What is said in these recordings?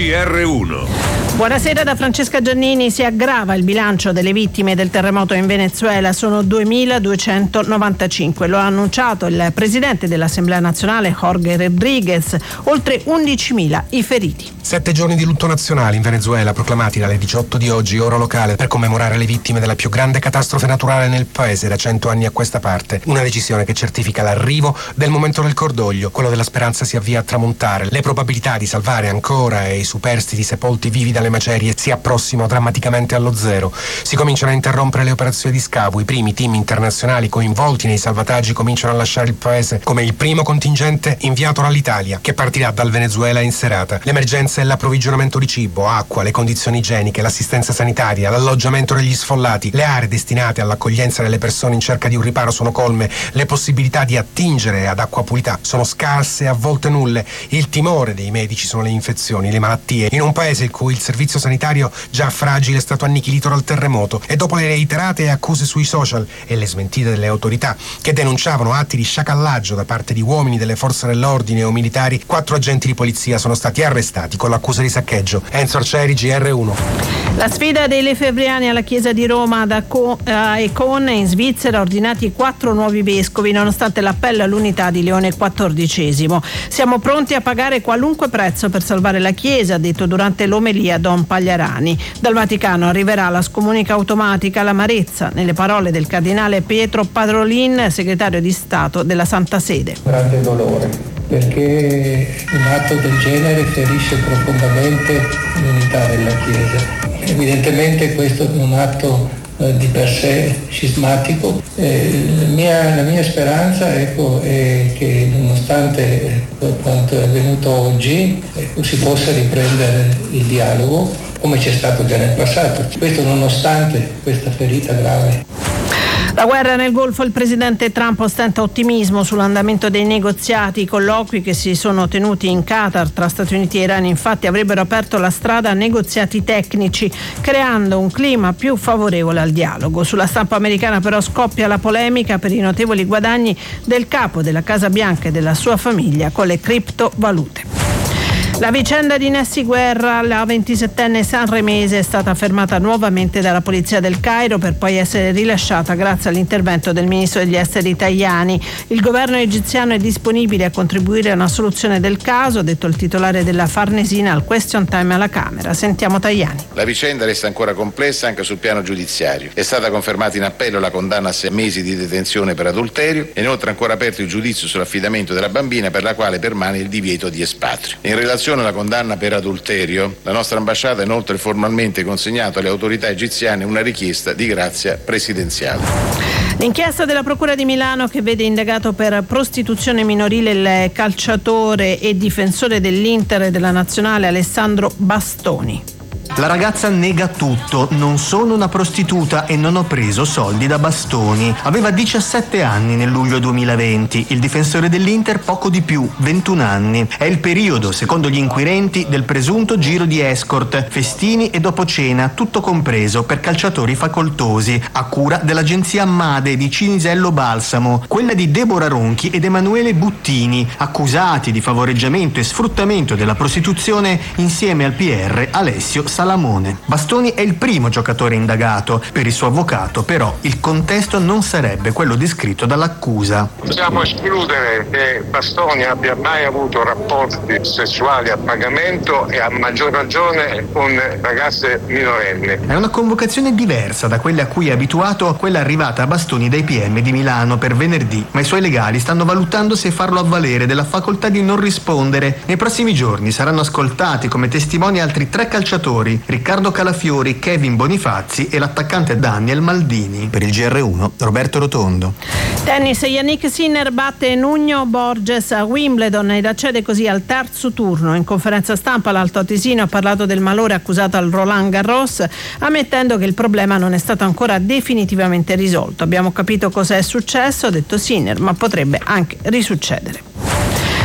GR1. Buonasera da Francesca Giannini. Si aggrava il bilancio delle vittime del terremoto in Venezuela, sono 2.295. Lo ha annunciato il presidente dell'Assemblea nazionale Jorge Rodríguez, oltre 11.000 i feriti. 7 giorni di lutto nazionale in Venezuela, proclamati dalle 18 di oggi, ora locale, per commemorare le vittime della più grande catastrofe naturale nel paese da 100 anni a questa parte. Una decisione che certifica l'arrivo del momento del cordoglio, quello della speranza si avvia a tramontare. Le probabilità di salvare ancora i superstiti sepolti vivi dalle macerie si approssimano drammaticamente allo zero. Si cominciano a interrompere le operazioni di scavo, i primi team internazionali coinvolti nei salvataggi cominciano a lasciare il paese, come il primo contingente inviato dall'Italia, che partirà dal Venezuela in serata. L'emergenza è l'approvvigionamento di cibo, acqua, le condizioni igieniche, l'assistenza sanitaria, l'alloggiamento degli sfollati. Le aree destinate all'accoglienza delle persone in cerca di un riparo sono colme, le possibilità di attingere ad acqua pulita sono scarse e a volte nulle. Il timore dei medici sono le infezioni, le malattie, in un paese in cui il servizio sanitario già fragile è stato annichilito dal terremoto, e dopo le reiterate accuse sui social e le smentite delle autorità che denunciavano atti di sciacallaggio da parte di uomini delle forze dell'ordine o militari, 4 agenti di polizia sono stati arrestati con l'accusa di saccheggio. Enzo Arcieri, GR1. La sfida dei Lefebvriani alla Chiesa di Roma a Econ in Svizzera, ordinati 4 nuovi vescovi nonostante l'appello all'unità di Leone XIV. Siamo pronti a pagare qualunque prezzo per salvare la Chiesa, ha detto durante l'omelia Don Pagliarani. Dal Vaticano arriverà la scomunica automatica all'amarezza, nelle parole del cardinale Pietro Parolin, segretario di Stato della Santa Sede. Grande dolore, perché un atto del genere ferisce profondamente l'unità della Chiesa. Evidentemente questo è un atto di per sé scismatico. La mia speranza è che nonostante quanto è avvenuto oggi si possa riprendere il dialogo come c'è stato già nel passato. Questo nonostante questa ferita grave. La guerra nel Golfo, il presidente Trump ostenta ottimismo sull'andamento dei negoziati. I colloqui che si sono tenuti in Qatar tra Stati Uniti e Iran infatti avrebbero aperto la strada a negoziati tecnici, creando un clima più favorevole al dialogo. Sulla stampa americana però scoppia la polemica per i notevoli guadagni del capo della Casa Bianca e della sua famiglia con le criptovalute. La vicenda di Nessy Guerra, la 27enne sanremese, è stata fermata nuovamente dalla polizia del Cairo per poi essere rilasciata grazie all'intervento del ministro degli esteri Tajani. Il governo egiziano è disponibile a contribuire a una soluzione del caso, ha detto il titolare della Farnesina al question time alla Camera. Sentiamo Tajani. La vicenda resta ancora complessa anche sul piano giudiziario. È stata confermata in appello la condanna a 6 mesi di detenzione per adulterio e inoltre ancora aperto il giudizio sull'affidamento della bambina, per la quale permane il divieto di espatrio. In relazione alla condanna per adulterio, la nostra ambasciata ha inoltre formalmente consegnato alle autorità egiziane una richiesta di grazia presidenziale. L'inchiesta della Procura di Milano, che vede indagato per prostituzione minorile il calciatore e difensore dell'Inter e della Nazionale Alessandro Bastoni. La ragazza nega tutto, non sono una prostituta e non ho preso soldi da Bastoni. Aveva 17 anni nel luglio 2020, il difensore dell'Inter poco di più, 21 anni. È il periodo, secondo gli inquirenti, del presunto giro di escort, festini e dopo cena, tutto compreso per calciatori facoltosi, a cura dell'agenzia Made di Cinisello Balsamo, quella di Deborah Ronchi ed Emanuele Buttini, accusati di favoreggiamento e sfruttamento della prostituzione insieme al PR Alessio Salamone. Bastoni è il primo giocatore indagato. Per il suo avvocato, però, il contesto non sarebbe quello descritto dall'accusa. Possiamo escludere che Bastoni abbia mai avuto rapporti sessuali a pagamento e a maggior ragione con ragazze minorenni. È una convocazione diversa da quelle a cui è abituato quella arrivata a Bastoni dai PM di Milano per venerdì, ma i suoi legali stanno valutando se farlo avvalere della facoltà di non rispondere. Nei prossimi giorni saranno ascoltati come testimoni altri 3 calciatori, Riccardo Calafiori, Kevin Bonifazzi e l'attaccante Daniel Maldini. Per il GR1, Roberto Rotondo. Tennis, Yannick Sinner batte Nuno Borges a Wimbledon ed accede così al terzo turno. In conferenza stampa l'Alto Atesino ha parlato del malore accusato al Roland Garros, ammettendo che il problema non è stato ancora definitivamente risolto. Abbiamo capito cosa è successo, ha detto Sinner, ma potrebbe anche risuccedere.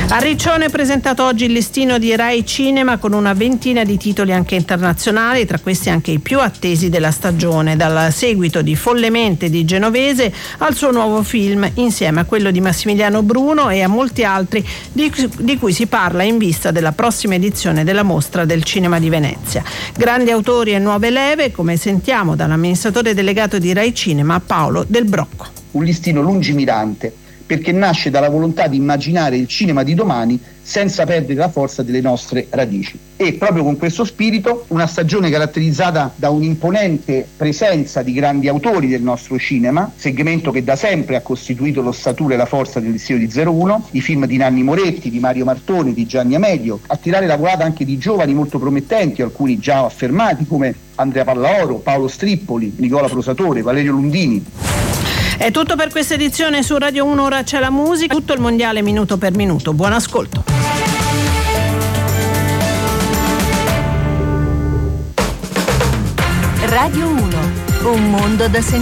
A Riccione è presentato oggi il listino di Rai Cinema con una ventina di titoli anche internazionali, tra questi anche i più attesi della stagione, dal seguito di Follemente di Genovese al suo nuovo film insieme a quello di Massimiliano Bruno e a molti altri di cui si parla in vista della prossima edizione della Mostra del Cinema di Venezia. Grandi autori e nuove leve, come sentiamo dall'amministratore delegato di Rai Cinema Paolo Del Brocco. Un listino lungimirante, perché nasce dalla volontà di immaginare il cinema di domani senza perdere la forza delle nostre radici. E proprio con questo spirito, una stagione caratterizzata da un'imponente presenza di grandi autori del nostro cinema, segmento che da sempre ha costituito l'ossatura e la forza del listino di 01, i film di Nanni Moretti, di Mario Martoni, di Gianni Amelio, a tirare la volata anche di giovani molto promettenti, alcuni già affermati come Andrea Pallaoro, Paolo Strippoli, Nicola Prosatore, Valerio Lundini. È tutto per questa edizione. Su Radio 1 ora c'è la musica, tutto il mondiale minuto per minuto. Buon ascolto. Radio 1, un mondo da sentire.